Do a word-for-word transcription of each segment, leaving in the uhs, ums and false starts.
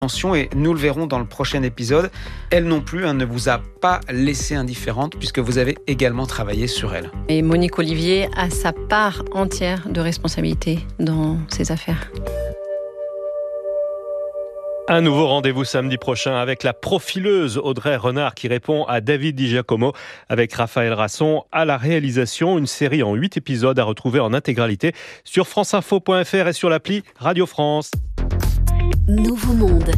Et nous le verrons dans le prochain épisode. Elle non plus hein, ne vous a pas laissé indifférente puisque vous avez également travaillé sur elle. Et Monique Olivier a sa part entière de responsabilité dans ces affaires. Un nouveau rendez-vous samedi prochain avec la profileuse Audrey Renard qui répond à David Di Giacomo avec Raphaël Rasson à la réalisation. Une série en huit épisodes à retrouver en intégralité sur franceinfo point f r et sur l'appli Radio France. Nouveau monde.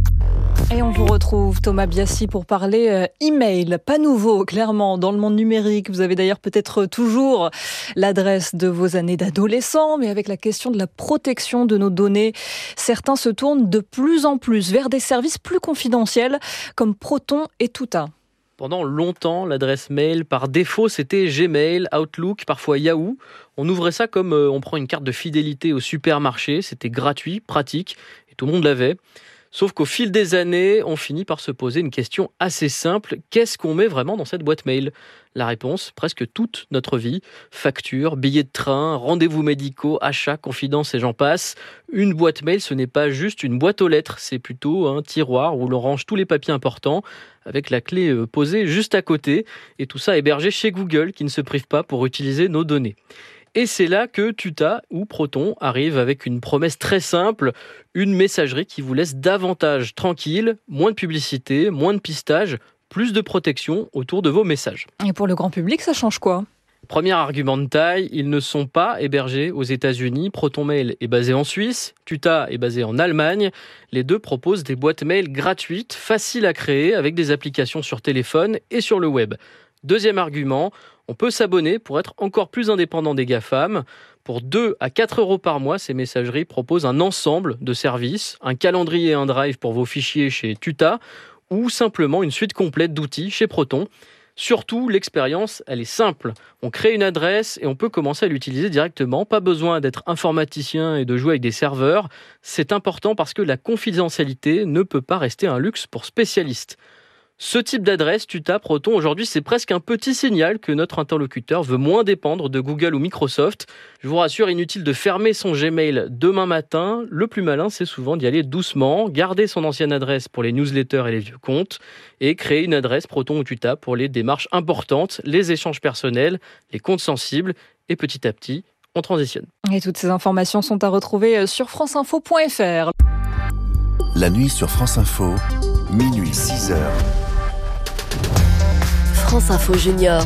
Et on vous retrouve, Thomas Biassi, pour parler euh, email. Pas nouveau, clairement, dans le monde numérique. Vous avez d'ailleurs peut-être toujours l'adresse de vos années d'adolescent, mais avec la question de la protection de nos données, certains se tournent de plus en plus vers des services plus confidentiels, comme Proton et Tuta. Pendant longtemps, l'adresse mail par défaut, c'était Gmail, Outlook, parfois Yahoo. On ouvrait ça comme euh, on prend une carte de fidélité au supermarché. C'était gratuit, pratique, et tout le monde l'avait. Sauf qu'au fil des années, on finit par se poser une question assez simple. Qu'est-ce qu'on met vraiment dans cette boîte mail ? La réponse, presque toute notre vie. Factures, billets de train, rendez-vous médicaux, achats, confidences et j'en passe. Une boîte mail, ce n'est pas juste une boîte aux lettres. C'est plutôt un tiroir où l'on range tous les papiers importants avec la clé posée juste à côté. Et tout ça hébergé chez Google qui ne se prive pas pour utiliser nos données. Et c'est là que Tuta ou Proton arrive avec une promesse très simple, une messagerie qui vous laisse davantage tranquille, moins de publicité, moins de pistage, plus de protection autour de vos messages. Et pour le grand public, ça change quoi ? Premier argument de taille, ils ne sont pas hébergés aux États-Unis. Proton Mail est basé en Suisse, Tuta est basé en Allemagne. Les deux proposent des boîtes mail gratuites, faciles à créer, avec des applications sur téléphone et sur le web. Deuxième argument, on peut s'abonner pour être encore plus indépendant des GAFAM. Pour deux à quatre euros par mois, ces messageries proposent un ensemble de services, un calendrier et un drive pour vos fichiers chez Tuta, ou simplement une suite complète d'outils chez Proton. Surtout, l'expérience, elle est simple. On crée une adresse et on peut commencer à l'utiliser directement. Pas besoin d'être informaticien et de jouer avec des serveurs. C'est important parce que la confidentialité ne peut pas rester un luxe pour spécialistes. Ce type d'adresse, Tuta, Proton, aujourd'hui, c'est presque un petit signal que notre interlocuteur veut moins dépendre de Google ou Microsoft. Je vous rassure, inutile de fermer son Gmail demain matin. Le plus malin, c'est souvent d'y aller doucement, garder son ancienne adresse pour les newsletters et les vieux comptes, et créer une adresse Proton ou Tuta pour les démarches importantes, les échanges personnels, les comptes sensibles, et petit à petit, on transitionne. Et toutes ces informations sont à retrouver sur franceinfo point f r. La nuit sur France Info, minuit six heures. France Info Junior.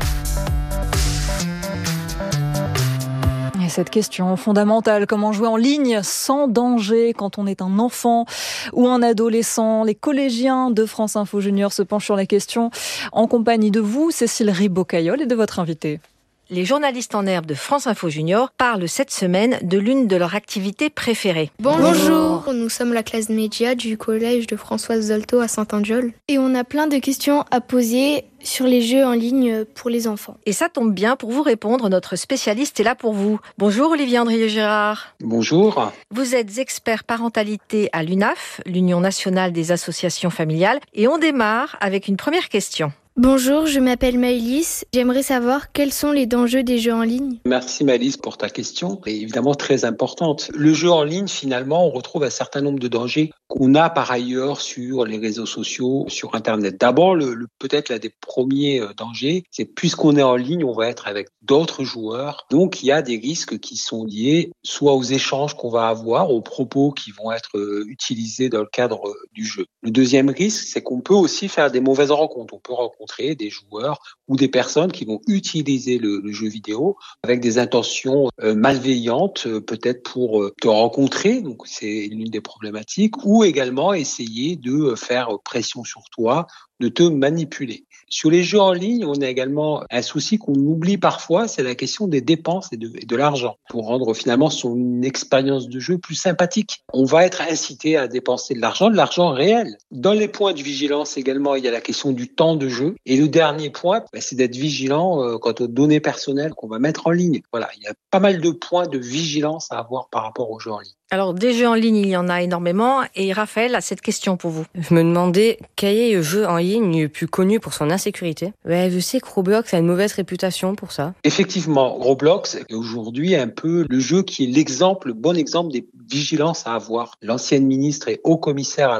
Et cette question fondamentale, comment jouer en ligne sans danger quand on est un enfant ou un adolescent? Les collégiens de France Info Junior se penchent sur la question en compagnie de vous, Cécile Ribot-Caillol, et de votre invité. Les journalistes en herbe de France Info Junior parlent cette semaine de l'une de leurs activités préférées. Bonjour, nous sommes la classe média du collège de Françoise Zolto à Saint-Andiol. Et on a plein de questions à poser sur les jeux en ligne pour les enfants. Et ça tombe bien, pour vous répondre, notre spécialiste est là pour vous. Bonjour Olivier Andrieux-Girard. Bonjour. Vous êtes expert parentalité à l'U N A F, l'Union nationale des associations familiales. Et on démarre avec une première question. Bonjour, je m'appelle Maëlys. J'aimerais savoir quels sont les dangers des jeux en ligne. Merci Maëlys pour ta question, et évidemment très importante. Le jeu en ligne, finalement, on retrouve un certain nombre de dangers qu'on a par ailleurs sur les réseaux sociaux, sur Internet. D'abord, le, le, peut-être l'un des premiers dangers, c'est puisqu'on est en ligne, on va être avec d'autres joueurs. Donc, il y a des risques qui sont liés soit aux échanges qu'on va avoir, aux propos qui vont être utilisés dans le cadre du jeu. Le deuxième risque, c'est qu'on peut aussi faire des mauvaises rencontres. On peut rencontrer des joueurs ou des personnes qui vont utiliser le, le jeu vidéo avec des intentions euh, malveillantes, euh, peut-être pour euh, te rencontrer, donc c'est l'une des problématiques, ou également essayer de faire pression sur toi, de te manipuler. Sur les jeux en ligne, on a également un souci qu'on oublie parfois, c'est la question des dépenses et de, et de l'argent, pour rendre finalement son expérience de jeu plus sympathique. On va être incité à dépenser de l'argent, de l'argent réel. Dans les points de vigilance également, il y a la question du temps de jeu. Et le dernier point, bah, c'est d'être vigilant euh, quant aux données personnelles qu'on va mettre en ligne. Voilà, il y a pas mal de points de vigilance à avoir par rapport aux jeux en ligne. Alors, des jeux en ligne, il y en a énormément. Et Raphaël a cette question pour vous. Je me demandais quel est le jeu en ligne ligne, plus connu pour son insécurité. Ouais, je sais que Roblox a une mauvaise réputation pour ça. Effectivement, Roblox est aujourd'hui un peu le jeu qui est l'exemple, le bon exemple des vigilances à avoir. L'ancienne ministre et haut commissaire à